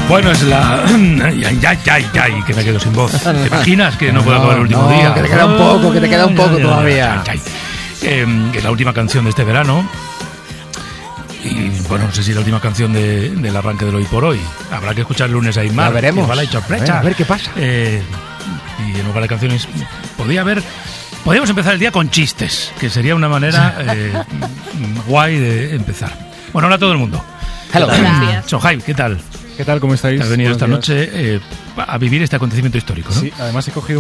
Bueno, es la... ¡Ay, que me quedo sin voz! ¿Te imaginas que no puedo acabar el último día? Que te queda un poco todavía. Es la última canción de este verano. Y bueno, no sé si es la última canción del arranque del Hoy por Hoy. Habrá que escuchar el lunes a Ismar. La veremos. A ver qué pasa. Y en lugar de canciones, podríamos empezar el día con chistes, que sería una manera guay de empezar. Bueno, hola a todo el mundo. Hello. Sohai, ¿qué tal? ¿Qué tal? ¿Cómo estáis? Has venido esta noche a vivir este acontecimiento histórico, ¿no? Sí, además he cogido